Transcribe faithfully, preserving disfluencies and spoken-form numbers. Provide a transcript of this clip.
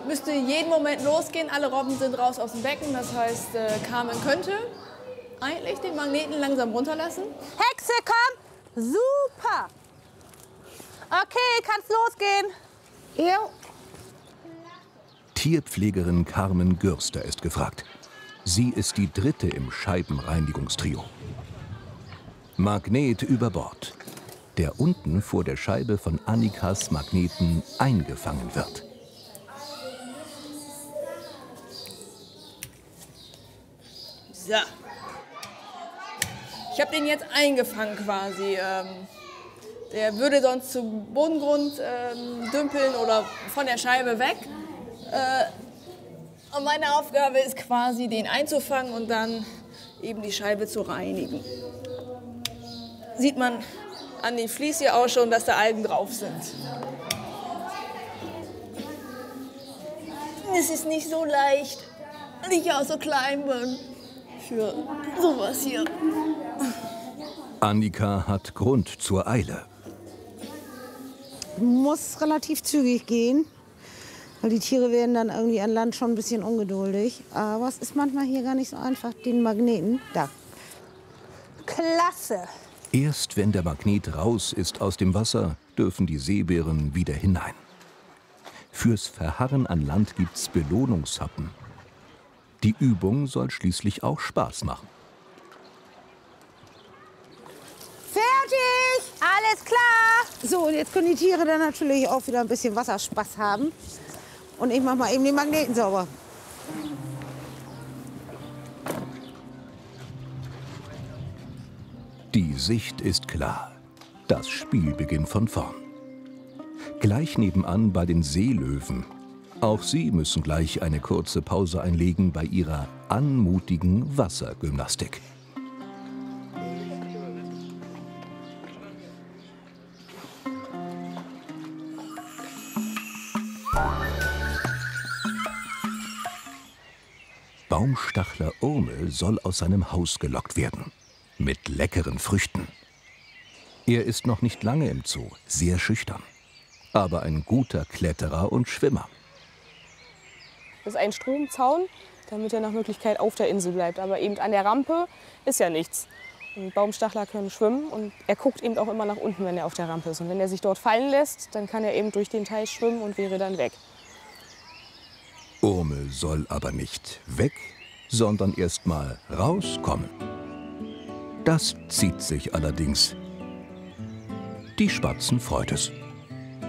müsste jeden Moment losgehen. Alle Robben sind raus aus dem Becken. Das heißt, äh, Carmen könnte eigentlich den Magneten langsam runterlassen. Hexe, komm! Super! Okay, kann's losgehen. Ja. Tierpflegerin Carmen Gürster ist gefragt. Sie ist die dritte im Scheibenreinigungstrio. Magnet über Bord, der unten vor der Scheibe von Annikas Magneten eingefangen wird. So. Ich habe den jetzt eingefangen quasi. Ähm, der würde sonst zum Bodengrund ähm, dümpeln oder von der Scheibe weg. Äh, und meine Aufgabe ist quasi, den einzufangen und dann eben die Scheibe zu reinigen. Sieht man an den Vlies hier auch schon, dass da Algen drauf sind. Es ist nicht so leicht, weil ich auch so klein bin für sowas hier. Annika hat Grund zur Eile. Muss relativ zügig gehen, weil die Tiere werden dann irgendwie an Land schon ein bisschen ungeduldig. Aber es ist manchmal hier gar nicht so einfach, den Magneten. Da. Klasse! Erst wenn der Magnet raus ist aus dem Wasser, dürfen die Seebären wieder hinein. Fürs Verharren an Land gibt's Belohnungshappen. Die Übung soll schließlich auch Spaß machen. Fertig! Alles klar! So, und jetzt können die Tiere dann natürlich auch wieder ein bisschen Wasserspaß haben. Und ich mach mal eben die Magneten sauber. Die Sicht ist klar. Das Spiel beginnt von vorn. Gleich nebenan bei den Seelöwen. Auch sie müssen gleich eine kurze Pause einlegen bei ihrer anmutigen Wassergymnastik. Baumstachler Urmel soll aus seinem Haus gelockt werden. Mit leckeren Früchten. Er ist noch nicht lange im Zoo, sehr schüchtern. Aber ein guter Kletterer und Schwimmer. Das ist ein Stromzaun, damit er nach Möglichkeit auf der Insel bleibt. Aber eben an der Rampe ist ja nichts. Und Baumstachler können schwimmen und er guckt eben auch immer nach unten, wenn er auf der Rampe ist. Und wenn er sich dort fallen lässt, dann kann er eben durch den Teich schwimmen und wäre dann weg. Urmel soll aber nicht weg, sondern erst mal rauskommen. Das zieht sich allerdings. Die Spatzen freut es.